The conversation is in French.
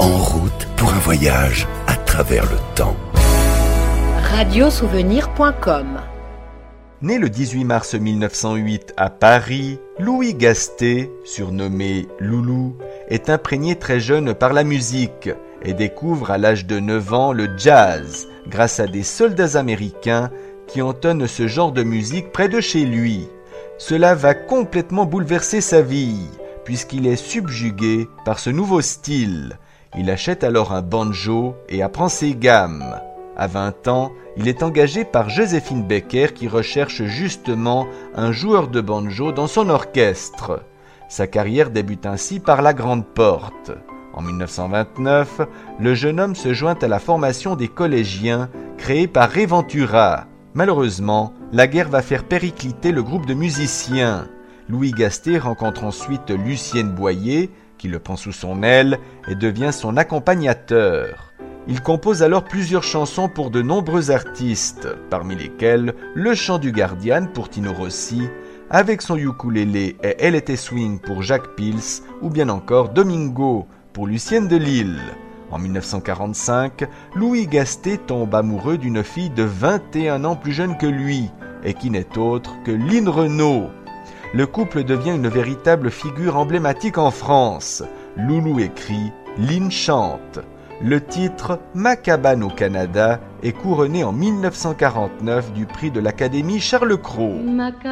En route pour un voyage à travers le temps. Radiosouvenir.com. Né le 18 mars 1908 à Paris, Louis Gasté, surnommé Loulou, est imprégné très jeune par la musique et découvre à l'âge de 9 ans le jazz grâce à des soldats américains qui entonnent ce genre de musique près de chez lui. Cela va complètement bouleverser sa vie puisqu'il est subjugué par ce nouveau style. Il achète alors un banjo et apprend ses gammes. À 20 ans, il est engagé par Joséphine Baker qui recherche justement un joueur de banjo dans son orchestre. Sa carrière débute ainsi par la Grande Porte. En 1929, le jeune homme se joint à la formation des collégiens créée par Ray Ventura. Malheureusement, la guerre va faire péricliter le groupe de musiciens. Louis Gasté rencontre ensuite Lucienne Boyer, qui le prend sous son aile et devient son accompagnateur. Il compose alors plusieurs chansons pour de nombreux artistes, parmi lesquels Le Chant du Gardien pour Tino Rossi, Avec son ukulélé et Elle était swing pour Jacques Pils, ou bien encore Domingo pour Lucienne de Lille. En 1945, Louis Gasté tombe amoureux d'une fille de 21 ans plus jeune que lui, et qui n'est autre que Line Renaud. Le couple devient une véritable figure emblématique en France. Loulou écrit, Line chante. Le titre « Ma cabane au Canada » est couronné en 1949 du prix de l'Académie Charles Cros.